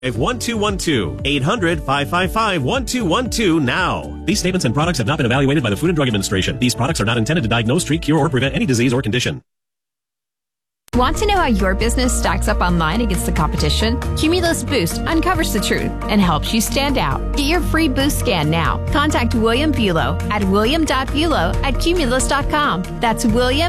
1212 800-555-1212 now. These statements and products have not been evaluated by the Food and Drug Administration. These products are not intended to diagnose, treat, cure, or prevent any disease or condition. Want to know how your business stacks up online against the competition? Cumulus Boost uncovers the truth and helps you stand out. Get your free Boost scan now. Contact William Bulow at william.bulow@cumulus.com. That's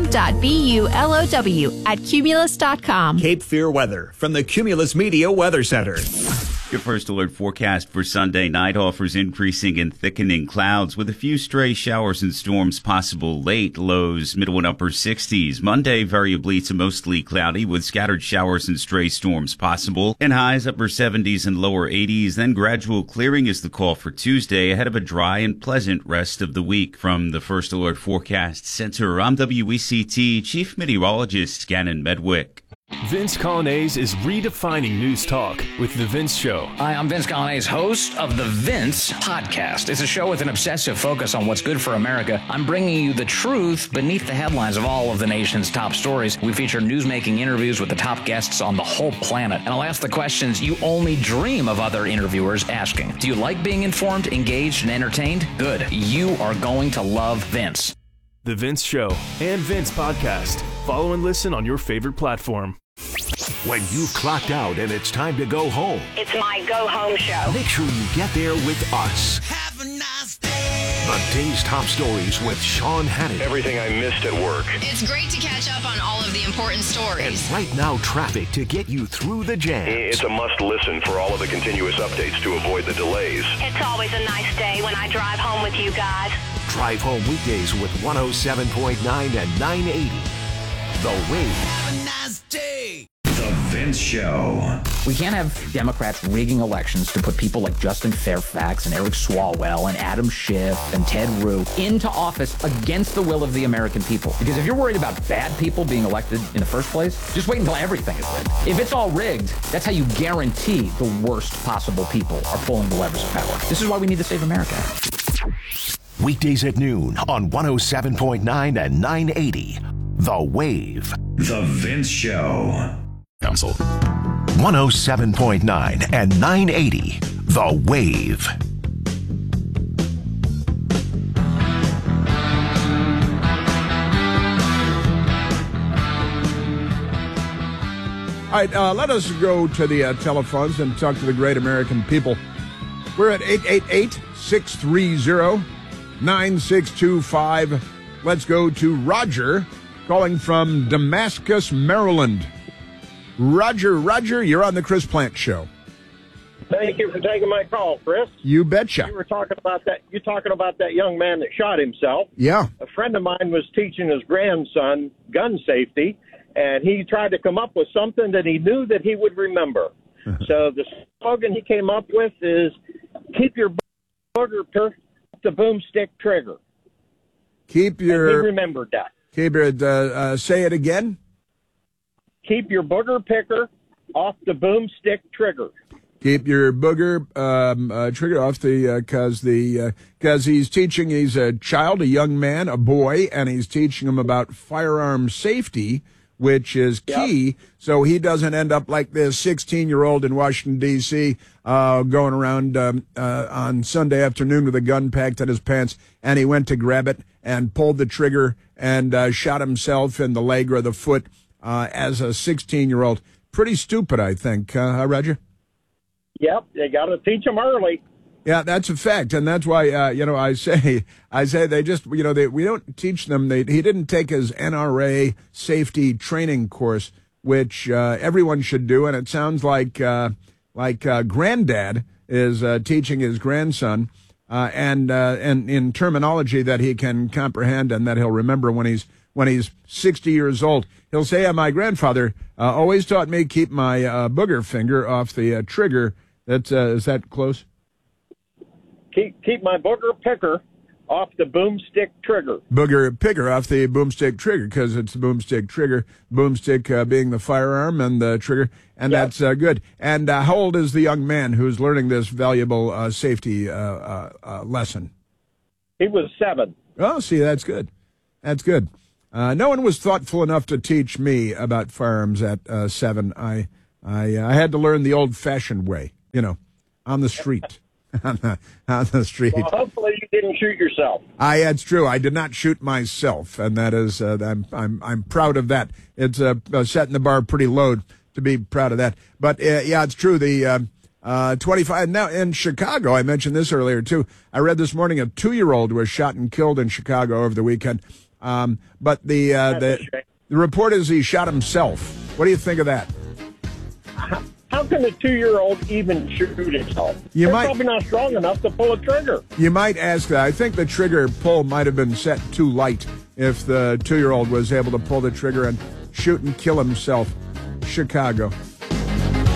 william.bulow@cumulus.com. Cape Fear weather from the Cumulus Media Weather Center. Your first alert forecast for Sunday night offers increasing and thickening clouds with a few stray showers and storms possible late. Lows middle and upper 60s. Monday variably to mostly cloudy with scattered showers and stray storms possible. And highs upper 70s and lower 80s. Then gradual clearing is the call for Tuesday ahead of a dry and pleasant rest of the week. From the First Alert Forecast Center, I'm WECT Chief Meteorologist Gannon Medwick. Vince Colonnese is redefining news talk with The Vince Show. Hi, I'm Vince Colonnese, host of The Vince Podcast. It's a show with an obsessive focus on what's good for America. I'm bringing you the truth beneath the headlines of all of the nation's top stories. We feature news-making interviews with the top guests on the whole planet. And I'll ask the questions you only dream of other interviewers asking. Do you like being informed, engaged, and entertained? Good. You are going to love Vince. The Vince Show and Vince Podcast. Follow and listen on your favorite platform. When you've clocked out and it's time to go home, it's my go home show. Make sure you get there with us. Have a nice day. The day's top stories with Sean Hannity. Everything I missed at work. It's great to catch up on all of the important stories. And right now, traffic to get you through the jams. It's a must listen for all of the continuous updates to avoid the delays. It's always a nice day when I drive home with you guys. Drive home weekdays with 107.9 and 980. The Wave. Have a nice day. The Vince Show. We can't have Democrats rigging elections to put people like Justin Fairfax and Eric Swalwell and Adam Schiff and Ted Rue into office against the will of the American people. Because if you're worried about bad people being elected in the first place, just wait until everything is rigged. If it's all rigged, that's how you guarantee the worst possible people are pulling the levers of power. This is why we need to save America. Weekdays at noon on 107.9 and 980. The Wave. The Vince Show. Council. 107.9 and 980. The Wave. All right, let us go to the telephones and talk to the great American people. We're at 888-630-9625. Let's go to Roger, calling from Damascus, Maryland. Roger, you're on the Chris Plante Show. Thank you for taking my call, Chris. You betcha. You were talking about that. You're talking about that young man that shot himself. Yeah. A friend of mine was teaching his grandson gun safety, and he tried to come up with something that he knew that he would remember. So the slogan he came up with is, keep your booger off the boomstick trigger. Keep your... And he remembered that. Keep your, say it again. Keep your booger picker off the boomstick trigger. Keep your booger trigger off because he's teaching. He's a child, a young man, a boy, and he's teaching him about firearm safety, which is key. Yep. So he doesn't end up like this 16-year-old in Washington, D.C., going around on Sunday afternoon with a gun packed in his pants, and he went to grab it and pulled the trigger and shot himself in the leg or the foot as a 16-year-old. Pretty stupid, I think, Roger? Yep, you got to teach them early. Yeah, that's a fact, and that's why I say they just we don't teach them. He didn't take his NRA safety training course, which everyone should do, and it sounds like Granddad is teaching his grandson, and in terminology that he can comprehend and that he'll remember when he's 60 years old. He'll say, my grandfather always taught me keep my booger finger off the trigger. Is that close? Keep my booger picker off the boomstick trigger. Booger picker off the boomstick trigger, because it's the boomstick trigger, boomstick being the firearm and the trigger, and that's good. And how old is the young man who's learning this valuable safety lesson? He was 7. Oh, see, that's good. That's good. No one was thoughtful enough to teach me about firearms at 7. I had to learn the old-fashioned way. on the street. on the street. Well, hopefully you didn't shoot yourself. It's true. I did not shoot myself, and that is, I'm proud of that. It's setting the bar pretty low to be proud of that. But it's true. The 25 now in Chicago. I mentioned this earlier too. I read this morning a 2-year-old was shot and killed in Chicago over the weekend. But the report is he shot himself. What do you think of that? How can a 2-year-old even shoot himself? They're probably not strong enough to pull a trigger. You might ask that. I think the trigger pull might have been set too light if the 2-year-old was able to pull the trigger and shoot and kill himself. Chicago.